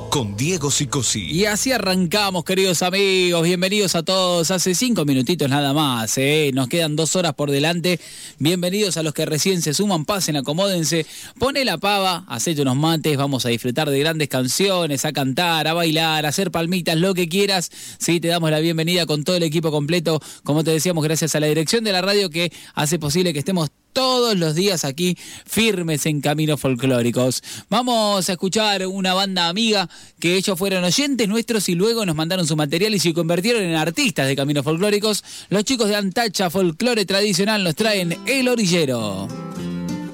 con Diego Sicosí. Y así arrancamos, queridos amigos. Bienvenidos a todos. Hace 5 minutitos nada más, nos quedan 2 horas por delante. Bienvenidos a los que recién se suman. Pasen, acomódense. Pone la pava, hacete unos mates. Vamos a disfrutar de grandes canciones, a cantar, a bailar, a hacer palmitas, lo que quieras. Sí, te damos la bienvenida con todo el equipo completo. Como te decíamos, gracias a la dirección de la radio que hace posible que estemos todos los días aquí firmes en Caminos Folclóricos. Vamos a escuchar una banda amiga que ellos fueron oyentes nuestros y luego nos mandaron su material y se convirtieron en artistas de Caminos Folclóricos. Los chicos de Antacha Folclore Tradicional nos traen El Orillero.